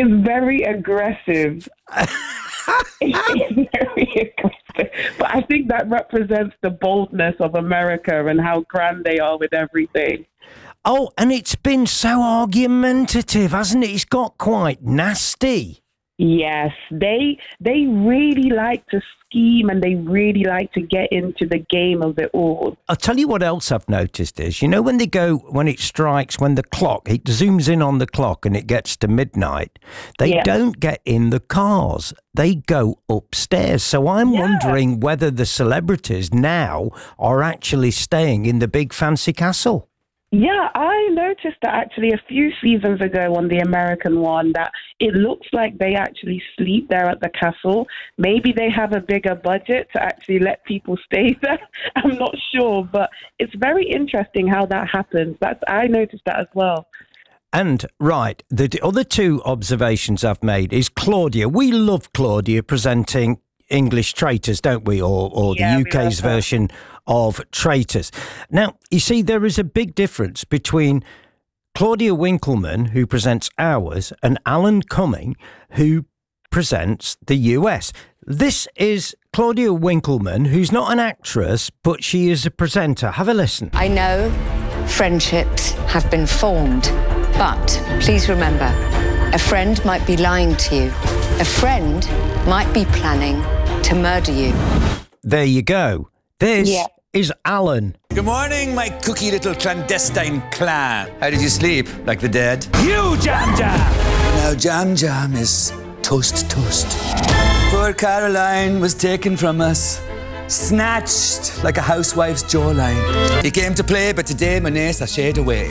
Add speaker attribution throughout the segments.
Speaker 1: is very aggressive. It's very aggressive. But I think that represents the boldness of America and how grand they are with everything.
Speaker 2: Oh, and it's been so argumentative, hasn't it? It's got quite nasty.
Speaker 1: Yes, they really like to scheme and they really like to get into the game of it all.
Speaker 2: I'll tell you what else I've noticed is, when it strikes, when the clock, it zooms in on the clock and it gets to midnight, they don't get in the cars. They go upstairs. So I'm wondering whether the celebrities now are actually staying in the big fancy castle.
Speaker 1: Yeah, I noticed that actually a few seasons ago on the American one that it looks like they actually sleep there at the castle. Maybe they have a bigger budget to actually let people stay there. I'm not sure, but it's very interesting how that happens. I noticed that as well.
Speaker 2: And, right, the other two observations I've made is Claudia. We love Claudia presenting English Traitors, don't we? Or the UK's version of Traitors. Now, you see, there is a big difference between Claudia Winkleman, who presents ours, and Alan Cumming, who presents the US. This is Claudia Winkleman, who's not an actress, but she is a presenter. Have a listen.
Speaker 3: I know friendships have been formed, but please remember, a friend might be lying to you. A friend might be planning to murder you.
Speaker 2: There you go. This is Alan.
Speaker 4: Good morning, my cookie little clandestine clan. How did you sleep? Like the dead? You, Jam Jam! Now, Jam Jam is toast. Poor Caroline was taken from us, snatched like a housewife's jawline. He came to play, but today my nace are shade away.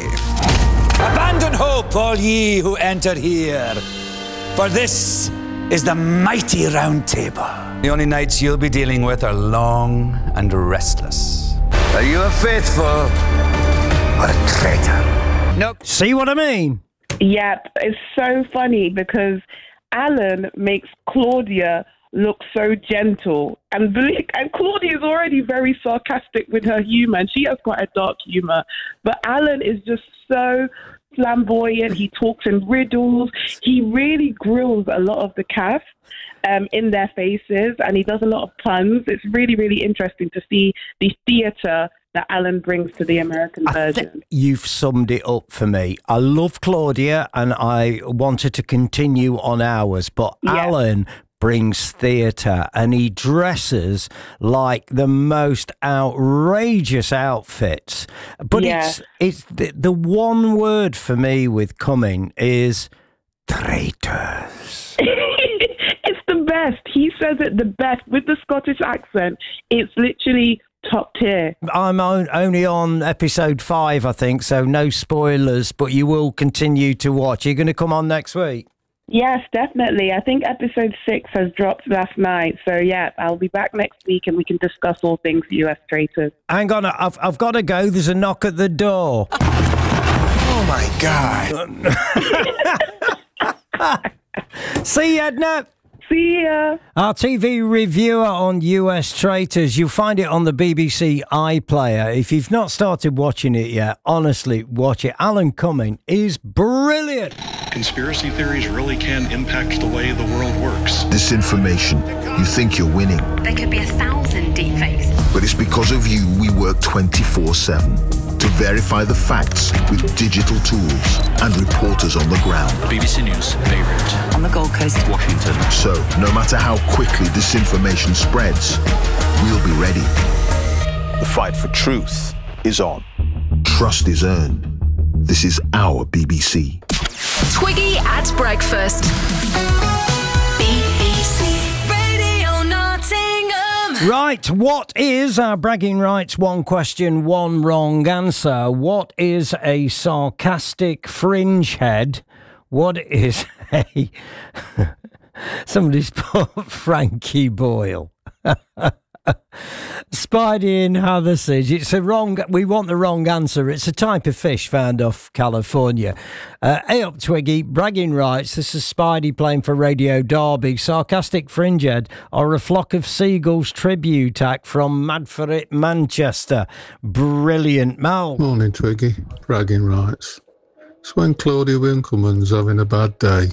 Speaker 4: Abandon hope, all ye who enter here, for this is the mighty round table. The only nights you'll be dealing with are long and restless. Are you a faithful or a traitor? Nope.
Speaker 2: See what I mean?
Speaker 1: Yep, it's so funny because Alan makes Claudia look so gentle. And Claudia is already very sarcastic with her humour, and she has quite a dark humour. But Alan is just so flamboyant. He talks in riddles. He really grills a lot of the cast in their faces, and he does a lot of puns. It's really, really interesting to see the theatre that Alan brings to the American version.
Speaker 2: You've summed it up for me. I love Claudia, and I wanted to continue on ours, but Alan brings theatre, and he dresses like the most outrageous outfits. But it's the one word for me with Cumming is traitors.
Speaker 1: It's the best. He says it the best with the Scottish accent. It's literally top tier.
Speaker 2: I'm only on episode 5, I think, so no spoilers, but you will continue to watch. You're going to come on next week?
Speaker 1: Yes, definitely. I think episode 6 has dropped last night. So, I'll be back next week and we can discuss all things US Traitors.
Speaker 2: Hang on, I've got to go. There's a knock at the door.
Speaker 4: Oh, my God.
Speaker 2: See you, Edna.
Speaker 1: See ya.
Speaker 2: Our TV reviewer on US Traitors. You'll find it on the BBC iPlayer. If you've not started watching it yet, honestly, watch it. Alan Cumming is brilliant.
Speaker 5: Conspiracy theories really can impact the way the world works.
Speaker 6: Disinformation. You think you're winning.
Speaker 7: There could be 1,000 deepfakes.
Speaker 6: But it's because of you we work 24/7 to verify the facts with digital tools and reporters on the ground.
Speaker 8: BBC News, Beirut.
Speaker 7: On the Gold Coast,
Speaker 8: Washington.
Speaker 6: So, no matter how quickly disinformation spreads, we'll be ready. The fight for truth is on. Trust is earned. This is our BBC.
Speaker 9: Twiggy at breakfast. BBC Radio Nottingham.
Speaker 2: Right, what is our bragging rights? One question, one wrong answer. What is a sarcastic fringe head? What is a... Somebody's put Frankie Boyle. Spidey in Hathersage. It's a wrong. We want the wrong answer. It's a type of fish found off California. Hey up, Twiggy. Bragging rights. This is Spidey playing for Radio Derby. Sarcastic fringehead or a flock of seagulls tribute act from Mad for It, Manchester. Brilliant, Mal.
Speaker 10: Morning, Twiggy. Bragging rights. It's when Claudia Winkleman's having a bad day.